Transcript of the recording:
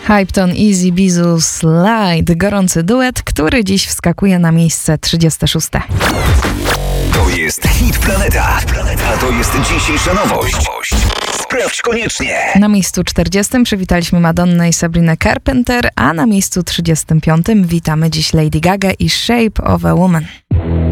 Hypton, Easy Bizu, Slide. Gorący duet, który dziś wskakuje na miejsce 36. To jest Hit Planeta. A to jest dzisiejsza nowość. Sprawdź koniecznie. Na miejscu 40 przywitaliśmy Madonnę i Sabrinę Carpenter, a na miejscu 35 witamy dziś Lady Gaga i Shape of a Woman.